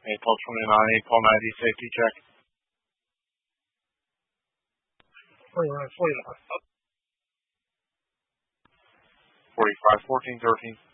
April 29, April 90 safety check. 49, 49. 45, 14, 13.